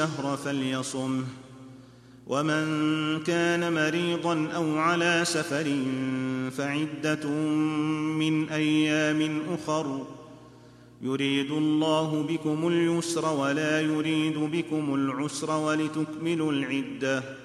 الشهر فليصمه، ومن كان مريضا أو على سفر فعدة من أيام أخر، يريد الله بكم اليسر ولا يريد بكم العسر ولتكملوا العدة